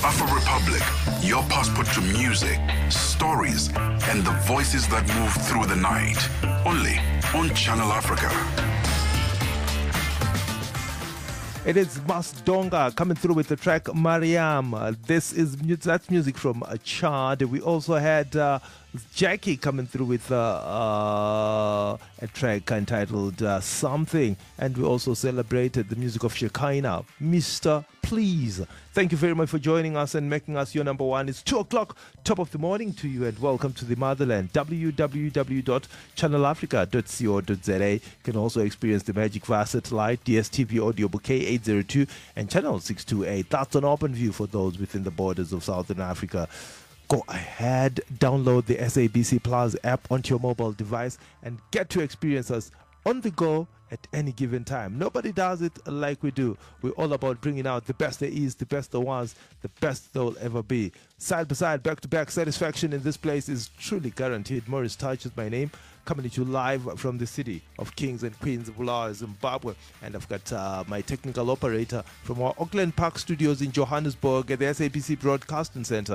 Afro Republic, your passport to music, stories, and the voices that move through the night. Only on Channel Africa. It is Masdonga coming through with the track Mariam. That's music from Chad. We also had Jackie coming through with a track entitled Something. And we also celebrated the music of Shekinah, Mr. Please. Thank you very much for joining us and making us your number one. It's 2 o'clock, top of the morning to you, and welcome to the motherland. www.channelafrica.co.za. You can also experience the magic via satellite, DSTV audio bouquet 802 and channel 628. That's an open view for those within the borders of Southern Africa. Go ahead, download the SABC Plus app onto your mobile device and get to experience us on the go at any given time. Nobody does it like we do. We're all about bringing out the best there is, the best there was, the best there will ever be. Side by side, back to back, satisfaction in this place is truly guaranteed. Maurice Touch is my name, coming to you live from the city of Kings and Queens of Bulawayo, Zimbabwe. And I've got my technical operator from our Auckland Park studios in Johannesburg at the SABC Broadcasting Center.